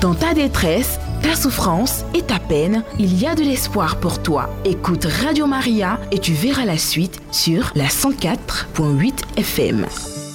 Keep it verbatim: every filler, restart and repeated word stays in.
Dans ta détresse, ta souffrance et ta peine, il y a de l'espoir pour toi. Écoute Radio Maria et tu verras la suite sur la cent quatre virgule huit F M.